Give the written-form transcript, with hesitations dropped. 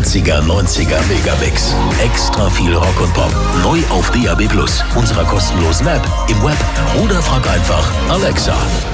80er, 90er Megamix. Extra viel Rock und Pop. Neu auf DAB+, unserer kostenlosen App, im Web oder frag einfach Alexa.